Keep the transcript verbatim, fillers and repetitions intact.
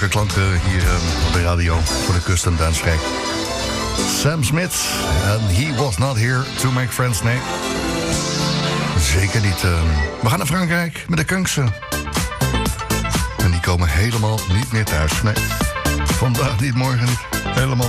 zonnige klanken hier uh, op de radio voor de Kust en Dansvrij. Sam Smith, and he was not here to make friends, nee. Zeker niet. Uh, we gaan naar Frankrijk met de Kunksen. En die komen helemaal niet meer thuis, nee. Vandaag niet, morgen niet. Helemaal